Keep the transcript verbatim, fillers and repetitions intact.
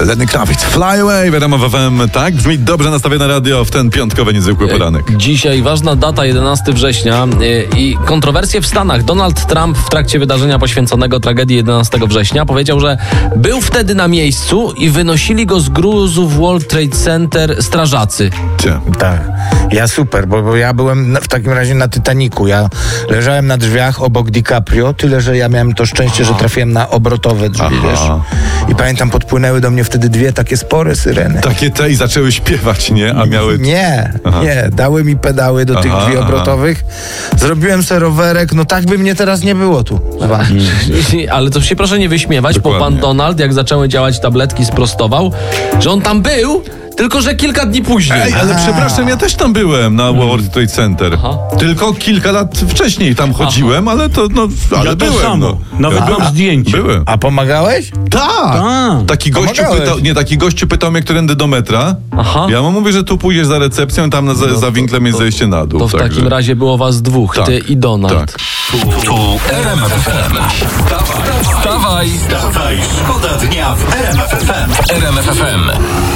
Lenny Kravitz, Fly Away, wiadomo w F M. Tak brzmi dobrze nastawione radio w ten piątkowy niezwykły poranek. Dzisiaj ważna data, jedenastego września i kontrowersje w Stanach. Donald Trump w trakcie wydarzenia poświęconego tragedii jedenastego września powiedział, że był wtedy na miejscu i wynosili go z gruzów World Trade Center strażacy. Cie. Tak. Ja super, bo, bo ja byłem na, w takim razie na Titanicu. Ja leżałem na drzwiach obok DiCaprio, tyle, że ja miałem to szczęście, Aha. że trafiłem na obrotowe drzwi, Aha. wiesz. I pamiętam, podpłynęły do mnie wtedy dwie takie spore syreny. Takie te i zaczęły śpiewać, nie? A miały... Nie, Aha. nie. Dały mi pedały do Aha, tych drzwi aha. obrotowych. Zrobiłem se rowerek, no tak by mnie teraz nie było tu. Ale to się proszę nie wyśmiewać, Dokładnie. bo pan Donald, jak zaczęły działać tabletki, sprostował, że on tam był, tylko że kilka dni później. Ej, ale A. przepraszam, ja też tam byłem na World Trade Center. Aha. Tylko kilka lat wcześniej tam chodziłem, ale to, no, ale Ja to byłem. samo. No. Nawet Ja mam byłem. zdjęcie. Byłem. A pomagałeś? Tak! A, Taki gościu pomagałeś. pytał, nie, taki gościu pytał mnie, którędy do metra. Aha. Ja mu mówię, że tu pójdziesz za recepcją, tam na, za, No, za winklem jest to- zejście na dół. To w także. takim razie było was dwóch, Tak. ty i Donald. Tak. Tu R M F F M. Wstawaj, wstawaj, wstawaj, szkoda dnia w R M F F M. R M F F M.